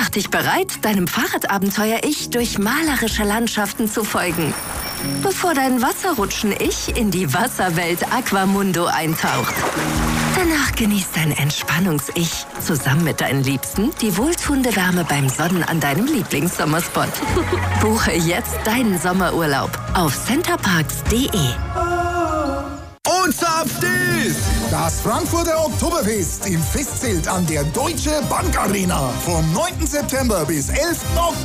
Mach dich bereit, deinem Fahrradabenteuer-Ich durch malerische Landschaften zu folgen, bevor dein Wasserrutschen-Ich in die Wasserwelt Aquamundo eintaucht. Danach genießt dein Entspannungs-Ich zusammen mit deinen Liebsten die wohltuende Wärme beim Sonnen an deinem Lieblingssommerspot. Buche jetzt deinen Sommerurlaub auf centerparks.de. Und zapft ist das Frankfurter Oktoberfest im Festzelt an der Deutsche Bank Arena vom 9. September bis 11. Oktober.